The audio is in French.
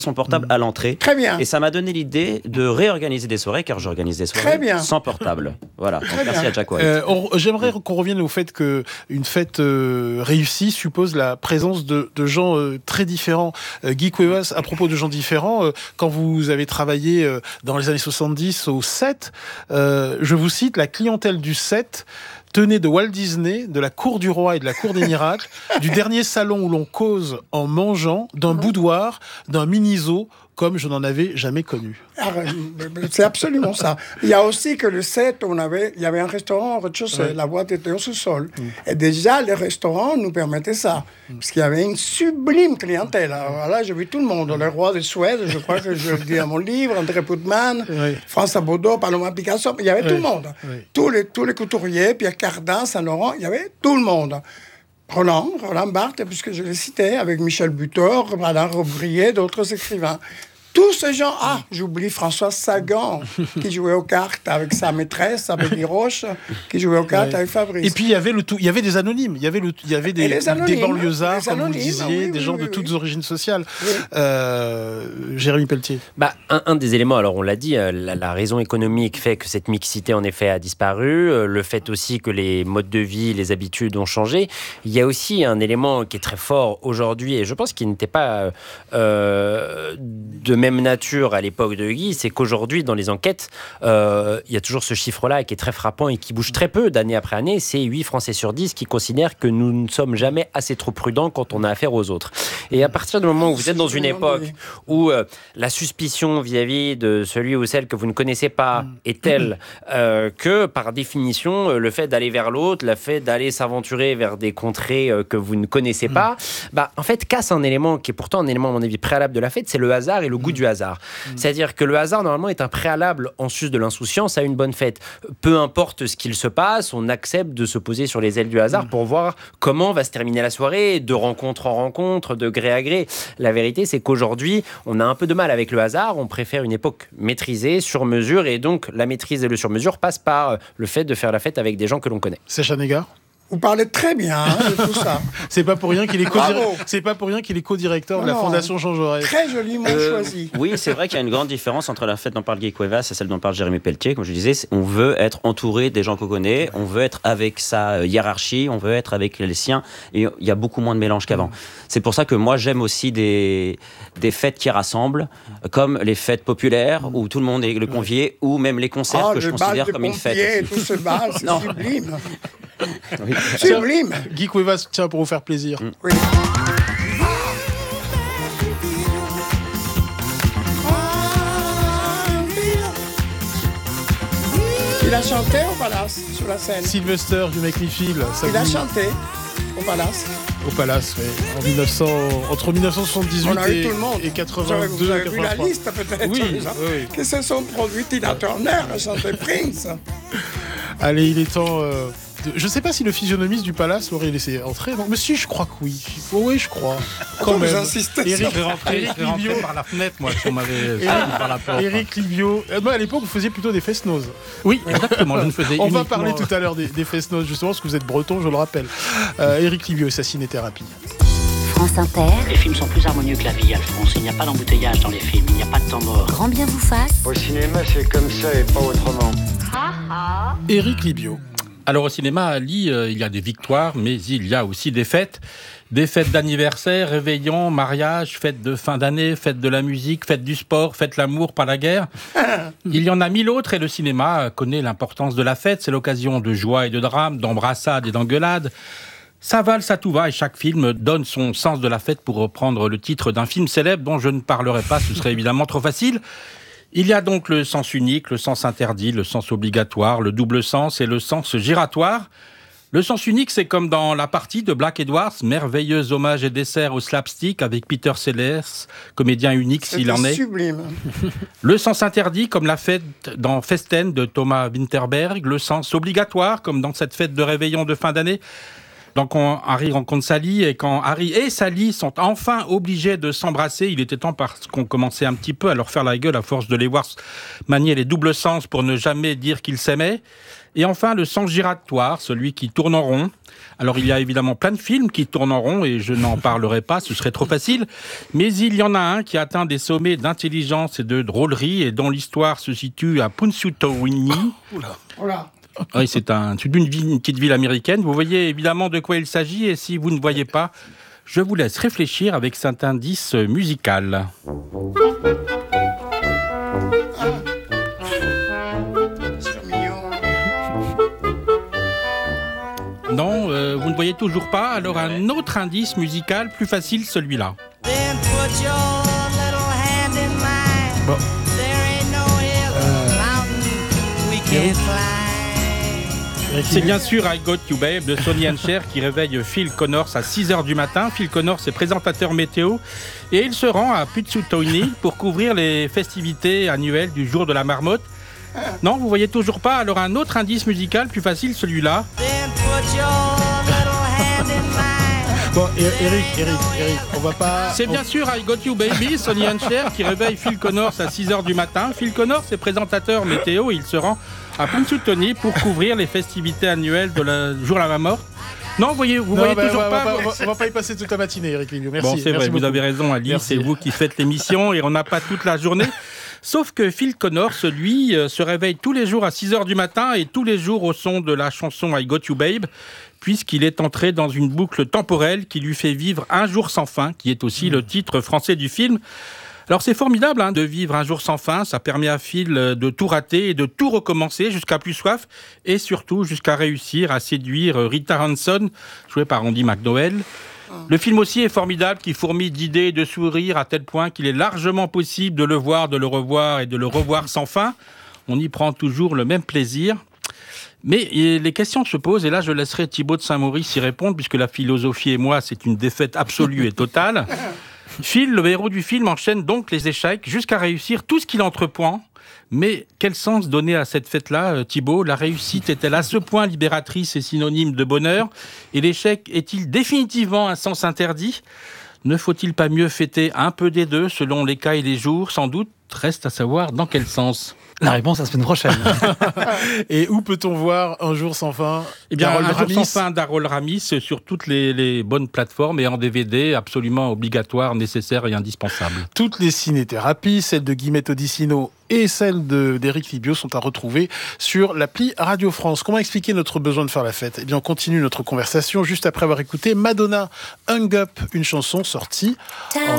son portable à l'entrée. Très bien. Et ça m'a donné l'idée de réorganiser des soirées, car j'organise des soirées sans portable. Voilà. Donc, merci à Jack White. J'aimerais qu'on revienne au fait qu'une fête réussie suppose la présence de gens très différents. Guy Cuevas, à propos de gens différents, quand vous avez travaillé dans les années 70 au 7, je vous cite, la clientèle du 7 tenait de Walt Disney, de la cour du roi et de la cour des miracles, du dernier salon où l'on cause en mangeant, d'un boudoir, d'un mini-zoo, comme je n'en avais jamais connu. C'est absolument ça. Il y a aussi que le 7, il y avait un restaurant au rez-de-chaussée, la boîte était au sous-sol. Et déjà, les restaurants nous permettaient ça, parce qu'il y avait une sublime clientèle. Alors là, j'ai vu tout le monde, le roi de Suède, je crois que je le dis dans mon livre, André Putman, François Baudot, Paloma Picasso, il y avait tout le monde. Tous les couturiers, Pierre Cardin, Saint-Laurent, il y avait tout le monde. Roland Barthes, puisque je l'ai cité, avec Michel Butor, Alain Robbe-Grillet, d'autres écrivains. Tous ces gens, j'oublie François Sagan, qui jouait aux cartes avec sa maîtresse, Amélie Roche, qui jouait aux cartes avec Fabrice. Et puis il y avait des anonymes, il y avait des banlieusards, comme vous le disiez, des gens de toutes origines sociales. Jérémy Pelletier. Un des éléments, alors on l'a dit, la raison économique fait que cette mixité en effet a disparu, le fait aussi que les modes de vie, les habitudes ont changé. Il y a aussi un élément qui est très fort aujourd'hui, et je pense qu'il n'était pas de même nature à l'époque de Guy, c'est qu'aujourd'hui, dans les enquêtes, il y a toujours ce chiffre-là qui est très frappant et qui bouge très peu d'année après année. C'est 8 Français sur 10 qui considèrent que nous ne sommes jamais assez trop prudents quand on a affaire aux autres. Et à partir du moment où vous êtes dans une époque où la suspicion vis-à-vis de celui ou celle que vous ne connaissez pas est telle que, par définition, le fait d'aller vers l'autre, le fait d'aller s'aventurer vers des contrées que vous ne connaissez pas, en fait, casse un élément qui est pourtant un élément, à mon avis, préalable de la fête, c'est le hasard et le goût du hasard. C'est-à-dire que le hasard, normalement, est un préalable en sus de l'insouciance à une bonne fête. Peu importe ce qu'il se passe, on accepte de se poser sur les ailes du hasard pour voir comment va se terminer la soirée, de rencontre en rencontre, de gré à gré. La vérité, c'est qu'aujourd'hui, on a un peu de mal avec le hasard, on préfère une époque maîtrisée, sur mesure, et donc la maîtrise et le sur mesure passent par le fait de faire la fête avec des gens que l'on connaît. Sacha Négar. Vous parlez très bien de tout ça. C'est pas pour rien qu'il est co-directeur de la Fondation Jean Jaurès. Très joliment choisi. Oui, c'est vrai qu'il y a une grande différence entre la fête dont parle Guy Cuevas et celle dont parle Jérémy Pelletier. Comme je disais, on veut être entouré des gens qu'on connaît, on veut être avec sa hiérarchie, on veut être avec les siens, et il y a beaucoup moins de mélange qu'avant. C'est pour ça que moi, j'aime aussi des fêtes qui rassemblent, comme les fêtes populaires, où tout le monde est le convié, ou même les concerts que je considère comme une fête. Tout ce bal, c'est sublime. Oui. Sublime. Guy Cuevas, tiens, pour vous faire plaisir. Oui. Il a chanté au Palace, sur la scène. Sylvester, You Make Me Feel. Il a chanté au Palace. Au Palace, oui. Entre 1978 et 82. Vous avez vu la liste, peut-être. Oui. Que se sont produits Tina Turner a chanté Prince. Allez, il est temps... Je ne sais pas si le physionomiste du Palace l'aurait laissé entrer. Non, mais si, je crois que oui. Oui, je crois. Quand même. Vous insistez. Éric Livio par la fenêtre, moi, si on m'avait par la porte. Éric Livio. À l'époque, vous faisiez plutôt des fest-noz. Oui, exactement. Je ne faisais On va parler tout à l'heure des fest-noz, justement, parce que vous êtes breton, je le rappelle. Éric Livio et sa ciné-thérapie. France Inter. Les films sont plus harmonieux que la vie, Alphonse. Il n'y a pas d'embouteillage dans les films, il n'y a pas de temps mort. Grand bien vous fasse. Au cinéma, c'est comme ça et pas autrement. Éric Livio. Alors au cinéma, Ali, il y a des victoires, mais il y a aussi des fêtes. Des fêtes d'anniversaire, réveillons, mariage, fêtes de fin d'année, fêtes de la musique, fêtes du sport, fêtes l'amour, pas la guerre. Il y en a 1000 autres et le cinéma connaît l'importance de la fête. C'est l'occasion de joie et de drame, d'embrassades et d'engueulades. Ça valse à tout va et chaque film donne son sens de la fête, pour reprendre le titre d'un film célèbre dont je ne parlerai pas, ce serait évidemment trop facile. Il y a donc le sens unique, le sens interdit, le sens obligatoire, le double sens et le sens giratoire. Le sens unique, c'est comme dans La Partie de Black Edwards, merveilleux hommage et dessert au slapstick avec Peter Sellers, comédien unique s'il en est. C'est sublime. Le sens interdit, comme la fête dans Festen de Thomas Winterberg. Le sens obligatoire, comme dans cette fête de réveillon de fin d'année. Donc quand Harry rencontre Sally, et quand Harry et Sally sont enfin obligés de s'embrasser, il était temps parce qu'on commençait un petit peu à leur faire la gueule à force de les voir manier les doubles sens pour ne jamais dire qu'ils s'aimaient. Et enfin, le sens giratoire, celui qui tourne en rond. Alors, il y a évidemment plein de films qui tournent en rond et je n'en parlerai pas, ce serait trop facile. Mais il y en a un qui atteint des sommets d'intelligence et de drôlerie et dont l'histoire se situe à Punxsutawney. Oui, c'est une petite ville américaine. Vous voyez évidemment de quoi il s'agit et si vous ne voyez pas, je vous laisse réfléchir avec cet indice musical. Non, vous ne voyez toujours pas. Alors un autre indice musical, plus facile, celui-là. Bon. C'est bien sûr I Got You Babe de Sonny and Cher qui réveille Phil Connors à 6h du matin. Phil Connors est présentateur météo et il se rend à Punxsutawney pour couvrir les festivités annuelles du jour de la marmotte. Non, vous voyez toujours pas. Alors un autre indice musical, plus facile, celui-là. Bon, Eric, on va pas... C'est bien sûr I Got You Baby, Sonny and Cher qui réveille Phil Connors à 6h du matin. Phil Connors est présentateur météo, il se rend à Punxsutawney pour couvrir les festivités annuelles de la jour de la morte. Non, vous voyez toujours pas. On va pas y passer toute la matinée, Eric Lignot. Merci. Bon, c'est vrai, vous avez raison, Ali, c'est vous qui faites l'émission et on n'a pas toute la journée. Sauf que Phil Connors, lui, se réveille tous les jours à 6h du matin et tous les jours au son de la chanson I Got You Babe, puisqu'il est entré dans une boucle temporelle qui lui fait vivre Un jour sans fin, qui est aussi le titre français du film. Alors c'est formidable de vivre un jour sans fin, ça permet à Phil de tout rater et de tout recommencer jusqu'à plus soif et surtout jusqu'à réussir à séduire Rita Hanson, jouée par Andy McDowell. Le film aussi est formidable, qui fourmille d'idées et de sourires à tel point qu'il est largement possible de le voir, de le revoir et de le revoir sans fin. On y prend toujours le même plaisir. Mais les questions se posent, et là je laisserai Thibaut de Saint-Maurice y répondre, puisque la philosophie et moi, c'est une défaite absolue et totale. Phil, le héros du film, enchaîne donc les échecs jusqu'à réussir tout ce qu'il entreprend. Mais quel sens donner à cette fête-là, Thibaut ? La réussite est-elle à ce point libératrice et synonyme de bonheur ? Et l'échec est-il définitivement un sens interdit ? Ne faut-il pas mieux fêter un peu des deux, selon les cas et les jours ? Sans doute, reste à savoir dans quel sens. La réponse la semaine prochaine. Et où peut-on voir Un jour sans fin ? Eh bien, Un jour sans fin d'Harold Ramis sur toutes les bonnes plateformes et en DVD, absolument obligatoire, nécessaire et indispensable. Toutes les cinésithérapies, celles de Guillemette Odissino et celles d'Éric Libio sont à retrouver sur l'appli Radio France. Comment expliquer notre besoin de faire la fête ? Eh bien, on continue notre conversation juste après avoir écouté Madonna, Hung Up, une chanson sortie en